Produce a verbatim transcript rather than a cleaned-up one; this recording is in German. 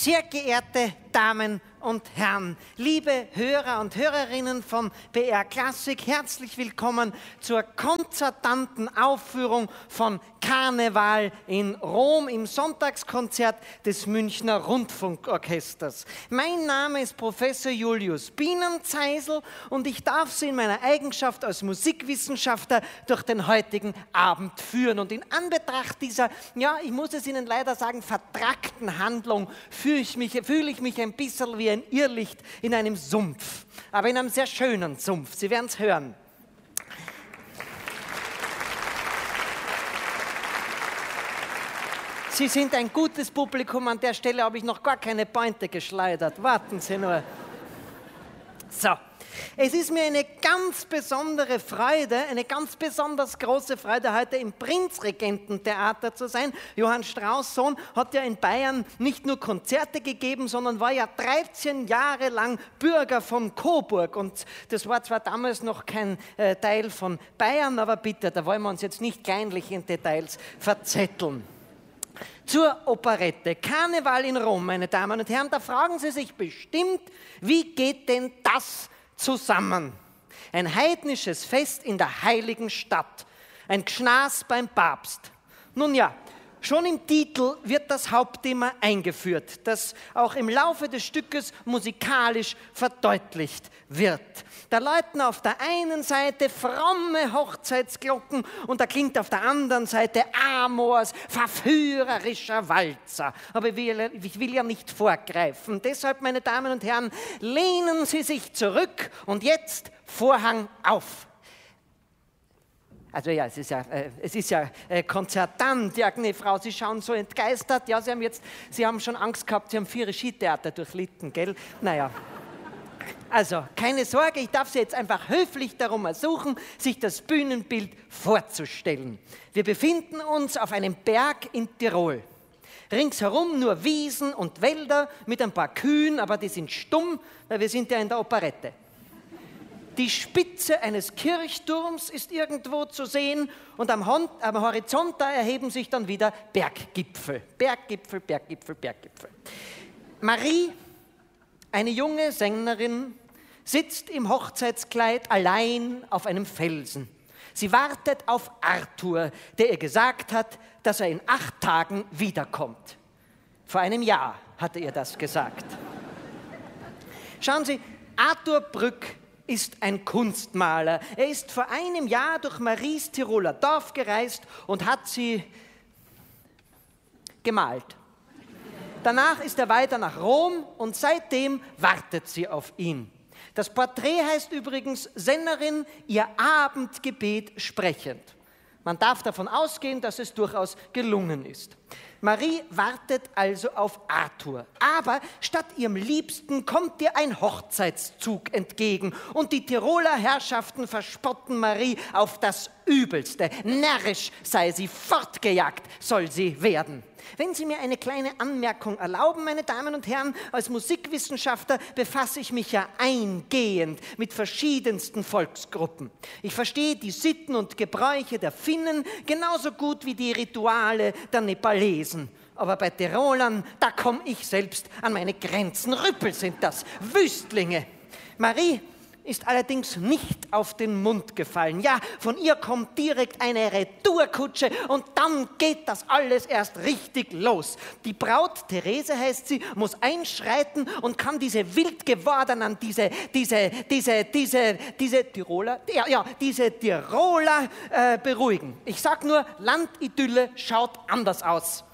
Sehr geehrte Damen und Herren, liebe Hörer und Hörerinnen von B R Klassik, herzlich willkommen zur konzertanten Aufführung von Karneval in Rom im Sonntagskonzert des Münchner Rundfunkorchesters. Mein Name ist Professor Julius Bienenzeisel und ich darf Sie in meiner Eigenschaft als Musikwissenschaftler durch den heutigen Abend führen. Und in Anbetracht dieser, ja, ich muss es Ihnen leider sagen, vertrackten Handlung fühle ich mich, fühle ich mich ein bisschen wie ein Irrlicht in einem Sumpf, aber in einem sehr schönen Sumpf. Sie werden es hören. Sie sind ein gutes Publikum, an der Stelle habe ich noch gar keine Pointe geschleudert. Warten Sie nur. So. Es ist mir eine ganz besondere Freude, eine ganz besonders große Freude, heute im Prinzregententheater zu sein. Johann Strauss' Sohn hat ja in Bayern nicht nur Konzerte gegeben, sondern war ja dreizehn Jahre lang Bürger von Coburg. Und das war zwar damals noch kein äh, Teil von Bayern, aber bitte, da wollen wir uns jetzt nicht kleinlich in Details verzetteln. Zur Operette. Karneval in Rom, meine Damen und Herren, da fragen Sie sich bestimmt, wie geht denn das zusammen? Ein heidnisches Fest in der heiligen Stadt, ein Gschnaß beim Papst. Nun ja, schon im Titel wird das Hauptthema eingeführt, das auch im Laufe des Stückes musikalisch verdeutlicht wird. Da läuten auf der einen Seite fromme Hochzeitsglocken und da klingt auf der anderen Seite Amors verführerischer Walzer. Aber ich will, ich will ja nicht vorgreifen. Deshalb, meine Damen und Herren, lehnen Sie sich zurück und jetzt Vorhang auf. Also ja, es ist ja, äh, es ist ja äh, konzertant. Ja, nee, Frau, Sie schauen so entgeistert. Ja, Sie haben jetzt, Sie haben schon Angst gehabt, Sie haben vier Skitheater durchlitten, gell? Naja. Also, keine Sorge, ich darf Sie jetzt einfach höflich darum ersuchen, sich das Bühnenbild vorzustellen. Wir befinden uns auf einem Berg in Tirol. Ringsherum nur Wiesen und Wälder mit ein paar Kühen, aber die sind stumm, weil wir sind ja in der Operette. Die Spitze eines Kirchturms ist irgendwo zu sehen und am, Hon- am Horizont da erheben sich dann wieder Berggipfel. Berggipfel, Berggipfel, Berggipfel. Marie, eine junge Sängerin, sitzt im Hochzeitskleid allein auf einem Felsen. Sie wartet auf Arthur, der ihr gesagt hat, dass er in acht Tagen wiederkommt. Vor einem Jahr hat er ihr das gesagt. Schauen Sie, Arthur Brück ist ein Kunstmaler. Er ist vor einem Jahr durch Maries Tiroler Dorf gereist und hat sie gemalt. Danach ist er weiter nach Rom und seitdem wartet sie auf ihn. Das Porträt heißt übrigens Sennerin, ihr Abendgebet sprechend. Man darf davon ausgehen, dass es durchaus gelungen ist. Marie wartet also auf Arthur. Aber statt ihrem Liebsten kommt ihr ein Hochzeitszug entgegen. Und die Tiroler Herrschaften verspotten Marie auf das Übelste. Närrisch sei sie, fortgejagt soll sie werden. Wenn Sie mir eine kleine Anmerkung erlauben, meine Damen und Herren, als Musikwissenschaftler befasse ich mich ja eingehend mit verschiedensten Volksgruppen. Ich verstehe die Sitten und Gebräuche der Finnen genauso gut wie die Rituale der Nepalesen. Aber bei Tirolern, da komme ich selbst an meine Grenzen. Rüppel sind das, Wüstlinge. Marie ist allerdings nicht auf den Mund gefallen. Ja, von ihr kommt direkt eine Retourkutsche und dann geht das alles erst richtig los. Die Braut, Therese heißt sie, muss einschreiten und kann diese wild gewordenen, diese, diese, diese, diese, diese Tiroler, ja, ja, diese Tiroler äh, beruhigen. Ich sag nur, Landidylle schaut anders aus.